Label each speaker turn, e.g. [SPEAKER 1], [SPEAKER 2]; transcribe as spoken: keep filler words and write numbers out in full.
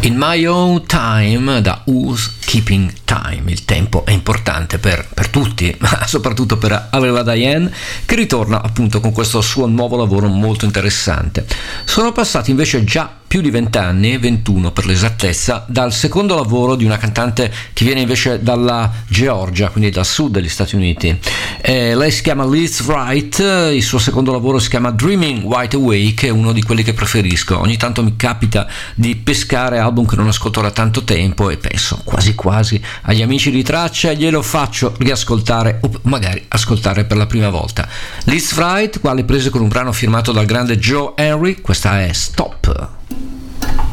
[SPEAKER 1] In My Own Time da Who's Keeping Time. Il tempo è importante per, per tutti, ma soprattutto per Avril Lavigne, che ritorna appunto con questo suo nuovo lavoro molto interessante. Sono passati invece già più di vent'anni, ventuno per l'esattezza, dal secondo lavoro di una cantante che viene invece dalla Georgia, quindi dal sud degli Stati Uniti. Eh, lei si chiama Liz Wright, il suo secondo lavoro si chiama Dreaming Wide Awake, è uno di quelli che preferisco. Ogni tanto mi capita di pescare album che non ascolto da tanto tempo e penso quasi quasi agli amici di traccia e glielo faccio riascoltare o magari ascoltare per la prima volta. Liz Wright, quale prese con un brano firmato dal grande Joe Henry, questa è Stop.